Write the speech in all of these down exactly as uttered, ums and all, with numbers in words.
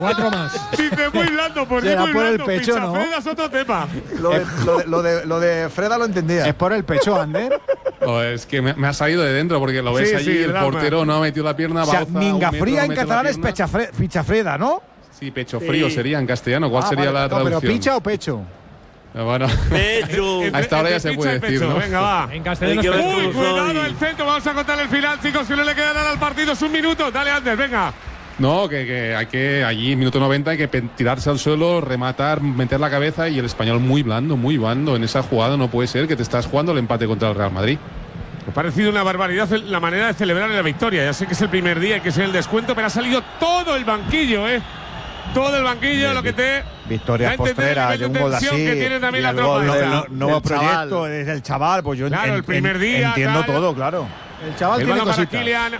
Cuatro más. Dice muy blando, por Será muy por el blando. pecho, ¿no? Freda es otro tema. Lo de, lo, de, lo, de, lo de Freda lo entendía. Es por el pecho, Ander. Oh, es que me, me ha salido de dentro porque lo ves Sí, allí, sí, el drama. portero no ha metido la pierna. O sea, Bauza, minga un metro, fría no en mete la catalán es pierna. pecha fre- ficha freda, ¿no? Sí, pecho frío Sí. sería en castellano. ¿Cuál Ah, sería vale. la No, traducción? pero picha o pecho. Ah, bueno, Pecho. a esta hora ya se Entre puede picha y decir, pecho. ¿no? Venga, va. En castellano Hay es que ver pecho. Uy, cómo cuidado soy. el centro. Vamos a contar el final, chicos. Que no le queda nada al partido. Es un minuto. Dale, Ander, venga. No, que, que hay que allí, minuto noventa, hay que pen- tirarse al suelo, rematar, meter la cabeza y el español muy blando, muy blando. En esa jugada no puede ser que te estás jugando el empate contra el Real Madrid. Me ha parecido una barbaridad la manera de celebrar la victoria. Ya sé que es el primer día y que es el descuento, pero ha salido todo el banquillo, ¿eh? Todo el banquillo, Sí, lo que te. Victorias da a entender postreras el de un nivel gol de así. tensión que tiene también y la el tropa gol esta. del nuevo del proyecto chaval. desde el chaval, pues yo Claro, en- el primer en- día, entiendo tal. todo, claro. El chaval El tiene balón para cositas. Kylian.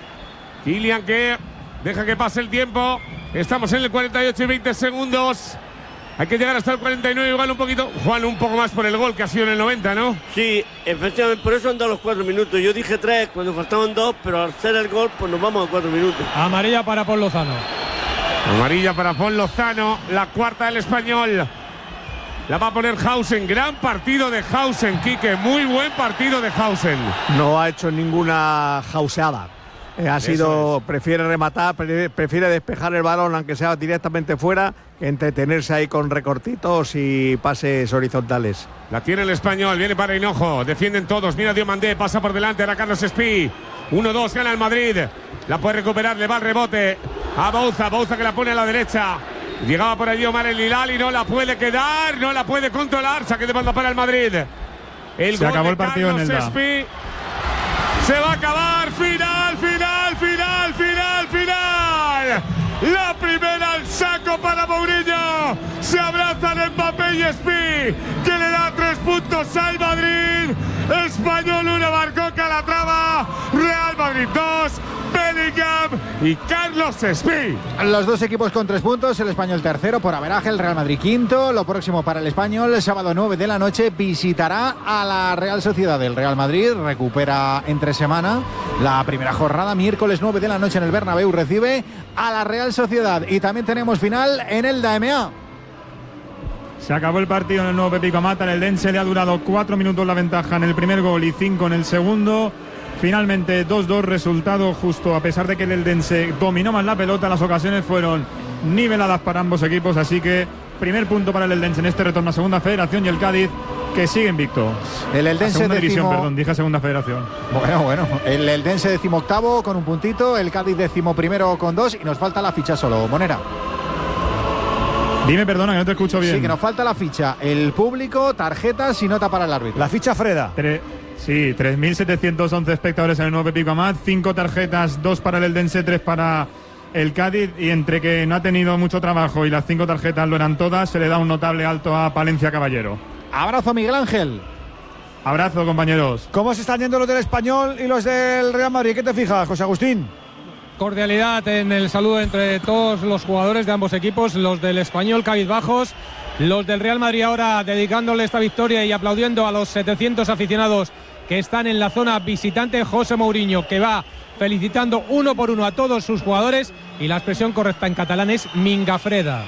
Kylian que deja que pase el tiempo. Estamos en el cuarenta y ocho y veinte segundos. Hay que llegar hasta el cuarenta y nueve, igual un poquito. Juan, un poco más por el gol que ha sido en el noventa, ¿no? Sí, efectivamente, por eso han dado los cuatro minutos. Yo dije tres cuando faltaban dos, pero al hacer el gol, pues nos vamos a cuatro minutos. Amarilla para Paul Lozano. Amarilla para Paul Lozano. La cuarta del español. La va a poner Hausen. Gran partido de Hausen, Quique. Muy buen partido de Hausen. No ha hecho ninguna jauseada. Eh, ha Eso sido, prefiere rematar, pre- prefiere despejar el balón, aunque sea directamente fuera, que entretenerse ahí con recortitos y pases horizontales. La tiene el español, viene para Hinojo, defienden todos, mira Diomandé, pasa por delante, ahora Carlos Espí, uno dos, gana el Madrid, la puede recuperar, le va el rebote a Bauza, Bauza que la pone a la derecha, llegaba por allí Omar El Hilal y no la puede quedar, no la puede controlar, saque de banda para el Madrid. El Se gol acabó de el partido Carlos en Elda. Espí. Se va a acabar, final, final, final, final, final. La primera al saco para Mourinho. Se abrazan Mbappé y Espí, que le da tres puntos al Madrid. Español uno, marcó Calatrava. Real Madrid dos, Bellingham y Carlos Espí. Los dos equipos con tres puntos, el español tercero por averaje, el Real Madrid quinto. Lo próximo para el español, el sábado nueve de la noche, visitará a la Real Sociedad. El Real Madrid recupera entre semana la primera jornada, miércoles nueve de la noche en el Bernabéu, recibe a la Real Sociedad. Y también tenemos final en el D M A. Se acabó el partido en el nuevo Pepico Mata. En el Dense le ha durado cuatro minutos la ventaja en el primer gol y cinco en el segundo. Finalmente dos dos, resultado justo, a pesar de que el Eldense dominó más la pelota, las ocasiones fueron niveladas para ambos equipos, así que primer punto para el Eldense en este retorno a Segunda Federación y el Cádiz que sigue invicto. El Eldense Segunda división, décimo- perdón, dije Segunda Federación. Bueno, bueno, el Eldense decimoctavo con un puntito, el Cádiz décimo primero con dos y nos falta la ficha solo, Monera. Dime, perdona, que no te escucho bien. Sí, que nos falta la ficha, el público, tarjetas y nota para el árbitro. La ficha Freda. Tre- sí, tres mil setecientos once espectadores en el nuevo Pepico Amat, cinco tarjetas, dos para el Eldense, tres para el Cádiz, y entre que no ha tenido mucho trabajo y las cinco tarjetas lo eran todas, se le da un notable alto a Palencia Caballero. Abrazo, Miguel Ángel. Abrazo, compañeros. ¿Cómo se están yendo los del Español y los del Real Madrid? ¿Qué te fijas, José Agustín? Cordialidad en el saludo entre todos los jugadores de ambos equipos, los del Español cabizbajos, los del Real Madrid ahora dedicándole esta victoria y aplaudiendo a los setecientos aficionados que están en la zona visitante. José Mourinho, que va felicitando uno por uno a todos sus jugadores, y la expresión correcta en catalán es mingafreda.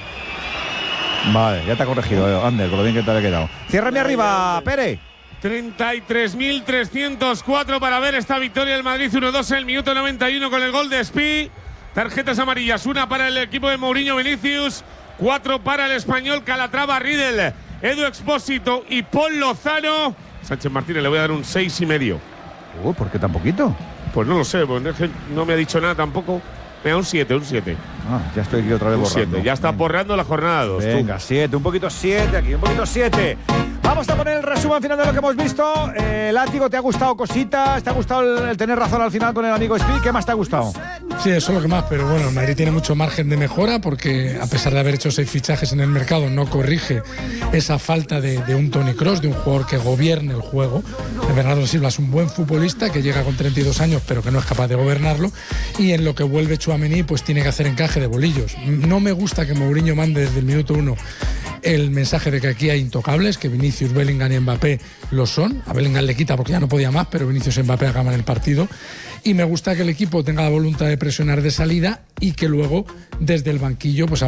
Vale, ya te ha corregido, eh, Ander, con lo bien que te ha quedado. Ciérrame arriba, Pere. treinta y tres mil trescientos cuatro para ver esta victoria del Madrid uno dos en el minuto noventa y uno con el gol de Espí. Tarjetas amarillas, una para el equipo de Mourinho, Vinicius, cuatro para el español, Calatrava, Riedel, Edu Expósito y Paul Lozano. Sánchez Martínez le voy a dar un seis y medio. Uh, ¿por qué tan poquito? Pues no lo sé, pues es que no me ha dicho nada tampoco. Me da un siete, un siete. Ah, ya estoy aquí otra vez Un borrando. siete. Ya está Venga. borrando la jornada dos. Venga, siete, un poquito siete aquí, un poquito siete. Vamos a poner el resumen final de lo que hemos visto. Eh, Látigo, ¿te ha gustado cositas? ¿Te ha gustado el, el tener razón al final con el amigo Speed? ¿Qué más te ha gustado? Sí, eso es lo que más, pero bueno, el Madrid tiene mucho margen de mejora porque a pesar de haber hecho seis fichajes en el mercado no corrige esa falta de, de un Toni Kroos, de un jugador que gobierne el juego. Bernardo Silva es un buen futbolista que llega con treinta y dos años pero que no es capaz de gobernarlo, y en lo que vuelve Tchouaméni pues tiene que hacer encaje de bolillos. No me gusta que Mourinho mande desde el minuto uno el mensaje de que aquí hay intocables, que Vinicius, Bellingham y Mbappé lo son. A Bellingham le quita porque ya no podía más, pero Vinicius y Mbappé acaban el partido. Y me gusta que el equipo tenga la voluntad de presionar de salida y que luego desde el banquillo pues